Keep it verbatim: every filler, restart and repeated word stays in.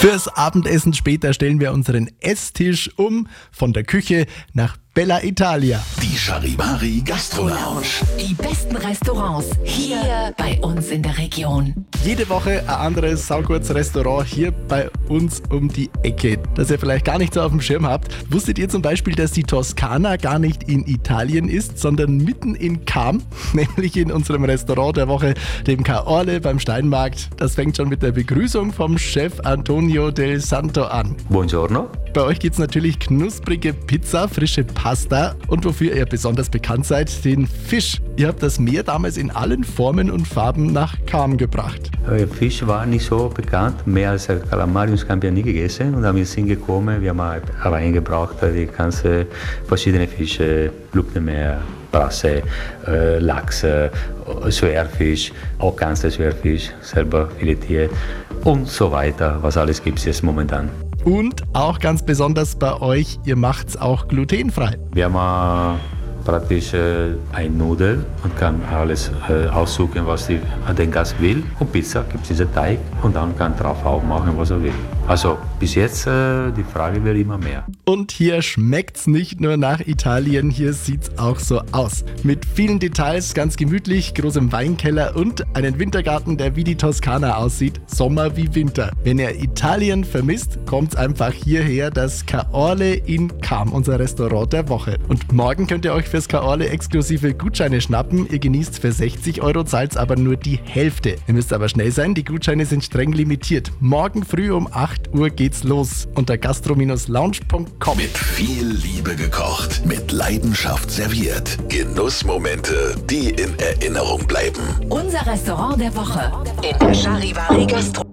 Fürs Abendessen später stellen wir unseren Esstisch um von der Küche nach Bella Italia. Die Charivari Gastro Lounge. Die besten Restaurants hier bei uns in der Region. Jede Woche ein anderes saugutes Restaurant hier bei uns um die Ecke, das ihr vielleicht gar nicht so auf dem Schirm habt. Wusstet ihr zum Beispiel, dass die Toskana gar nicht in Italien ist, sondern mitten in Cham, nämlich in unserem Restaurant der Woche, dem Caorle beim Steinmarkt. Das fängt schon mit der Begrüßung vom Chef Antonio del Santo an. Buongiorno. Bei euch gibt's natürlich knusprige Pizza, frische Pasta und wofür ihr besonders bekannt seid, den Fisch. Ihr habt das Meer damals in allen Formen und Farben nach Cham gebracht. Fisch war nicht so bekannt, mehr als Kalamari und Scampi nie gegessen. Und dann wir sind gekommen, wir haben reingebracht die ganze verschiedene Fische, Lupnemeer, Brasse, äh, Lachs, äh, Schwerfisch, auch ganzer Schwerfisch, selber filetiert und so weiter, was alles gibt es jetzt momentan. Und auch ganz besonders bei euch, ihr macht's auch glutenfrei. Wir haben praktisch äh, ein Nudel und kann alles äh, aussuchen, was die, der Gast will. Und Pizza gibt es diesen Teig und dann kann drauf auch machen, was er will. Also bis jetzt, äh, die Frage wird immer mehr. Und hier schmeckt's nicht nur nach Italien, hier sieht's auch so aus. Mit vielen Details, ganz gemütlich, großem Weinkeller und einen Wintergarten, der wie die Toskana aussieht, Sommer wie Winter. Wenn ihr Italien vermisst, kommt's einfach hierher, das Caorle in Cham, unser Restaurant der Woche. Und morgen könnt ihr euch fürs Caorle exklusive Gutscheine schnappen. Ihr genießt für sechzig Euro, zahlt aber nur die Hälfte. Ihr müsst aber schnell sein, die Gutscheine sind streng limitiert. Morgen früh um acht Uhr geht's los unter gastro Lounge punkt com. Mit viel Liebe gekocht, mit Leidenschaft serviert. Genussmomente, die in Erinnerung bleiben. Unser Restaurant der Woche in der Charivari Gastro.